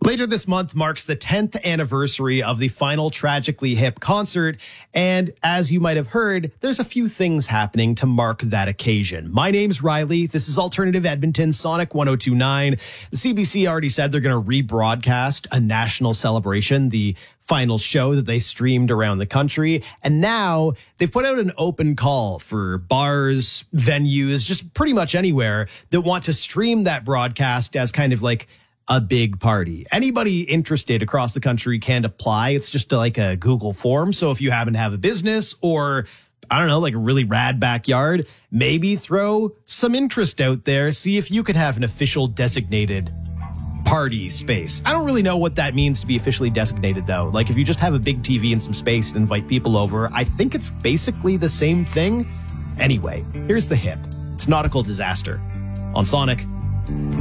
Later this month marks the 10th anniversary of the final Tragically Hip concert. And as you might have heard, there's a few things happening to mark that occasion. My name's Riley. This is Alternative Edmonton, Sonic 1029. The CBC already said they're going to rebroadcast a national celebration, the final show that they streamed around the country. And now they've put out an open call for bars, venues, just pretty much anywhere that want to stream that broadcast as kind of like a big party. Anybody interested across the country can apply. It's just like a Google form. So if you happen to have a business or, I don't know, like a really rad backyard, maybe throw some interest out there. See if you could have an official designated party space. I don't really know what that means to be officially designated, though. Like if you just have a big TV and some space and invite people over, I think it's basically the same thing. Anyway, here's the hip. It's Nautical Disaster on Sonic.